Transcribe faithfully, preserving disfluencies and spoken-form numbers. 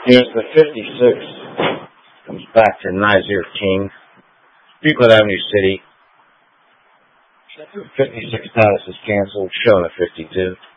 Here's the fifty-six. Comes back to Nazir King. Euclid Avenue City. fifty-six status is canceled. Showing a fifty-two.